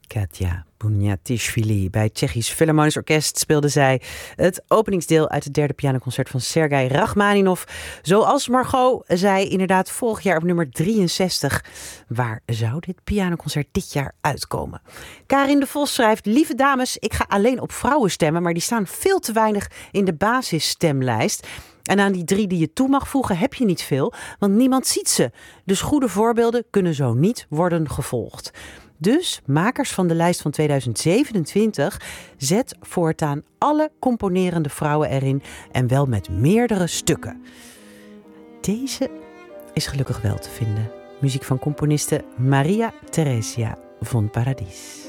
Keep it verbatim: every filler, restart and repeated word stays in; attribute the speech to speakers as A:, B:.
A: Katja Bunjatishvili. Bij het Tsjechisch Philharmonisch Orkest speelde zij het openingsdeel uit het derde pianoconcert van Sergei Rachmaninov. Zoals Margot zei, inderdaad vorig jaar op nummer drieënzestig. Waar zou dit pianoconcert dit jaar uitkomen? Karin de Vos schrijft: lieve dames, ik ga alleen op vrouwen stemmen, maar die staan veel te weinig in de basisstemlijst. En aan die drie die je toe mag voegen heb je niet veel, want niemand ziet ze. Dus goede voorbeelden kunnen zo niet worden gevolgd. Dus, makers van de lijst van tweeduizend zevenentwintig, zet voortaan alle componerende vrouwen erin en wel met meerdere stukken. Deze is gelukkig wel te vinden. Muziek van componiste Maria Theresia von Paradis.